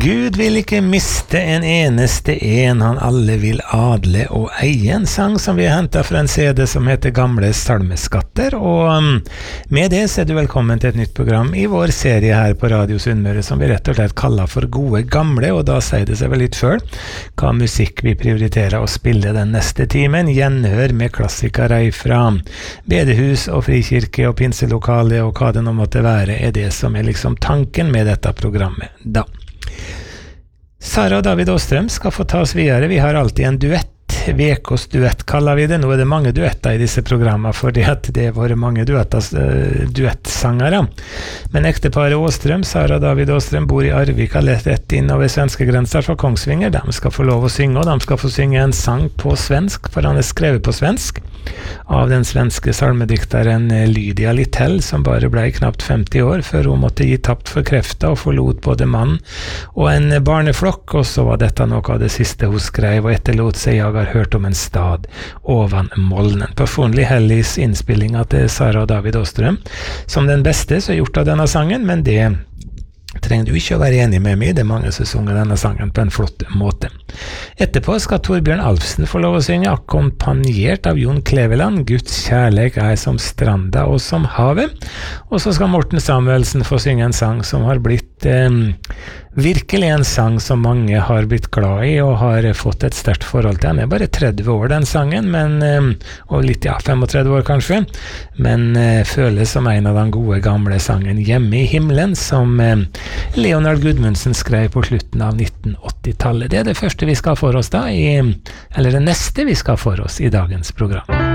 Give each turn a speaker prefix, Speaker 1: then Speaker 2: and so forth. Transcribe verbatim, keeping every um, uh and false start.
Speaker 1: Gud vil ikke miste en eneste en, han alle vil adle og eie, en sang som vi har hentet fra en C D som heter Gamle Salmeskatter, og med det så er du velkommen til et nytt program i vår serie her på Radio Sunnmøre, som vi rett og slett kaller for Gode Gamle, og da sier det seg vel litt før hva musikk vi prioriterer å spille den neste timen. Gjenhør med klassikere fra bedehus og frikirke og pinselokale og hva det nå måtte være, er det som er liksom tanken med dette programmet da. Sara og David Åstrøm skal få ta oss videre. Vi har alltid en duett, Vekos duett kaller vi det. Nå er det mange duetter i disse programmene, fordi at det var mange duetter, uh, duettsangere. Men ekteparet Åstrøm, Sara og David Åstrøm, bor i Arvika, lett rett inn over svenske grenser fra Kongsvinger. De skal få lov å synge, og de skal få synge en sang på svensk, for han er skrevet på svensk av den svenske salmedikteren Lydia Littell, som bare ble knapt femti år før hun måtte gi tapt for krefter og forlot både mann og en barneflokk, og så var dette noe av det siste hun skrev, og etterlot seg Jeg har hørt om en stad ovan molnen. Personlig Hellis innspilling til Sara og David Åstrøm som den beste som er gjort av denne sangen, men det trenger du ikke å være enig med meg, det er mange som synger denne sangen på en flott måte. Etterpå skal Torbjørn Alfsen få lov å synge, akkompagnert av Jon Kleveland, Guds kjærlighet er som stranda og som havet, og så skal Morten Samuelsen få synge en sang som har blitt eh, virkelig en sang som mange har blitt glad i og har fått et sterkt forhold til. Han er bare tretti år den sangen, men, eh, og litt, ja, tretifem år kanskje, men eh, føles som en av den gode gamle sangen Hjemme i himmelen, som eh, Leonard Gudmundsen skrev på slutten av nitten åtti-tallet. Det er det første vi skal for oss da, i, eller det neste vi skal for oss i dagens program.